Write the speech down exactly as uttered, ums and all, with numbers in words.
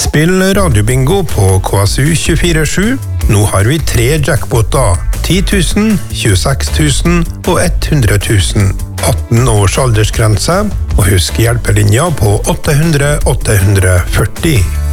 Spill radiobingo på K S U tjuefire sju. Nå har vi tre jackpoter. ti tusen, tjueseks tusen og hundre tusen. atten års aldersgrense, og husk hjelpelinja på åtte hundre åtte hundre førti.